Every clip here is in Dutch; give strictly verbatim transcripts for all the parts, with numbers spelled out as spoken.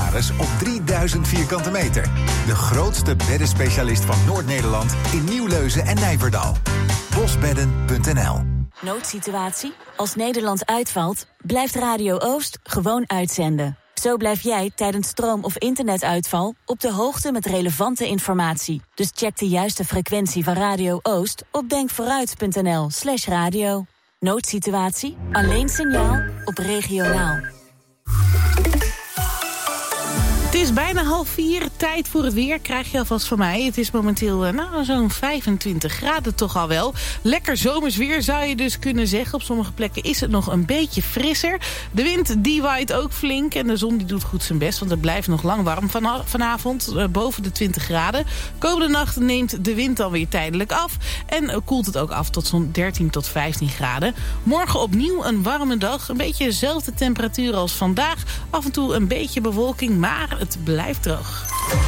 beddenstatus op drieduizend vierkante meter. De grootste beddenspecialist van Noord-Nederland in Nieuwleuzen en Nijverdal. bosbedden punt n l. Noodsituatie? Als Nederland uitvalt, blijft Radio Oost gewoon uitzenden. Zo blijf jij tijdens stroom- of internetuitval op de hoogte met relevante informatie. Dus check de juiste frequentie van Radio Oost op denkvooruit punt n l slash radio. Noodsituatie? Alleen signaal op regionaal. Het is bijna half vier, tijd voor het weer, krijg je alvast van mij. Het is momenteel nou, zo'n vijfentwintig graden toch al wel. Lekker zomers weer zou je dus kunnen zeggen. Op sommige plekken is het nog een beetje frisser. De wind die waait ook flink en de zon die doet goed zijn best. Want het blijft nog lang warm van, vanavond, uh, boven de twintig graden. Komende nacht neemt de wind dan weer tijdelijk af. En uh, koelt het ook af tot zo'n dertien tot vijftien graden. Morgen opnieuw een warme dag. Een beetje dezelfde temperatuur als vandaag. Af en toe een beetje bewolking, maar het blijft droog.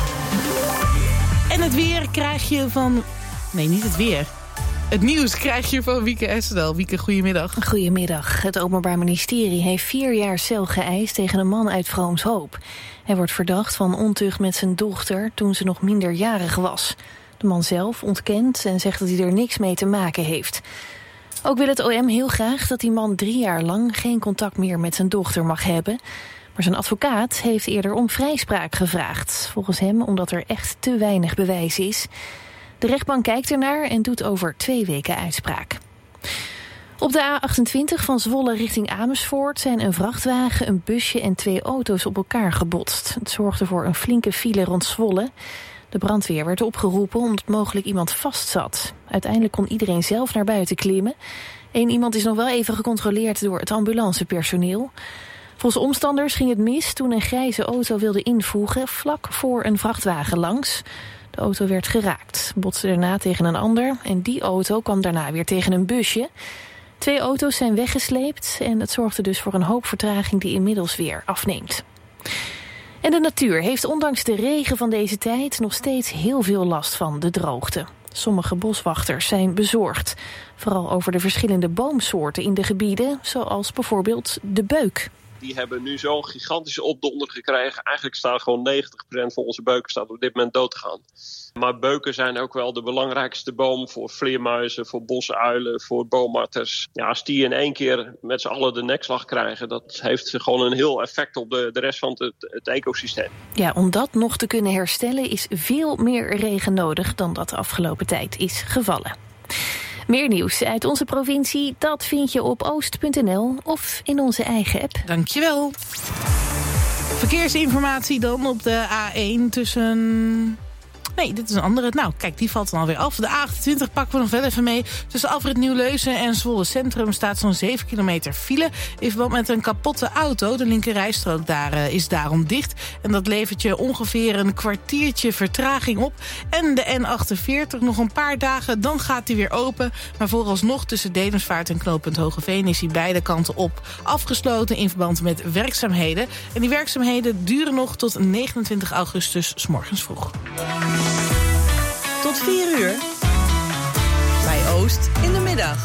En het weer krijg je van... Nee, niet het weer. Het nieuws krijg je van Wieke Essedal. Wieke, goedemiddag. Goedemiddag. Het Openbaar Ministerie heeft vier jaar cel geëist tegen een man uit Vroomshoop. Hij wordt verdacht van ontucht met zijn dochter toen ze nog minderjarig was. De man zelf ontkent en zegt dat hij er niks mee te maken heeft. Ook wil het O M heel graag dat die man drie jaar lang geen contact meer met zijn dochter mag hebben. Maar zijn advocaat heeft eerder om vrijspraak gevraagd. Volgens hem omdat er echt te weinig bewijs is. De rechtbank kijkt ernaar en doet over twee weken uitspraak. Op de A achtentwintig van Zwolle richting Amersfoort zijn een vrachtwagen, een busje en twee auto's op elkaar gebotst. Het zorgde voor een flinke file rond Zwolle. De brandweer werd opgeroepen omdat mogelijk iemand vastzat. Uiteindelijk kon iedereen zelf naar buiten klimmen. Eén iemand is nog wel even gecontroleerd door het ambulancepersoneel. Volgens omstanders ging het mis toen een grijze auto wilde invoegen vlak voor een vrachtwagen langs. De auto werd geraakt, botste daarna tegen een ander en die auto kwam daarna weer tegen een busje. Twee auto's zijn weggesleept en het zorgde dus voor een hoop vertraging die inmiddels weer afneemt. En de natuur heeft ondanks de regen van deze tijd nog steeds heel veel last van de droogte. Sommige boswachters zijn bezorgd, vooral over de verschillende boomsoorten in de gebieden, zoals bijvoorbeeld de beuk. Die hebben nu zo'n gigantische opdonder gekregen. Eigenlijk staan gewoon negentig procent van onze beuken staat op dit moment dood te gaan. Maar beuken zijn ook wel de belangrijkste boom voor vleermuizen, voor bosuilen, voor boomarters. Ja, als die in één keer met z'n allen de nekslag krijgen, dat heeft gewoon een heel effect op de, de rest van het, het ecosysteem. Ja, om dat nog te kunnen herstellen is veel meer regen nodig dan dat de afgelopen tijd is gevallen. Meer nieuws uit onze provincie, dat vind je op oost punt n l of in onze eigen app. Dankjewel. Verkeersinformatie dan op de A één tussen... Nee, dit is een andere. Nou, kijk, die valt dan alweer af. De A achtentwintig pakken we nog wel even mee. Tussen Afrit Nieuwleuzen en Zwolle Centrum staat zo'n zeven kilometer file. In verband met een kapotte auto. De linkerrijstrook daar uh, is daarom dicht. En dat levert je ongeveer een kwartiertje vertraging op. En de N achtenveertig nog een paar dagen, dan gaat die weer open. Maar vooralsnog tussen Dedemsvaart en knooppunt Hogeveen is hij beide kanten op afgesloten in verband met werkzaamheden. En die werkzaamheden duren nog tot negenentwintig augustus 's morgens vroeg. Tot vier uur. Bij Oost in de middag.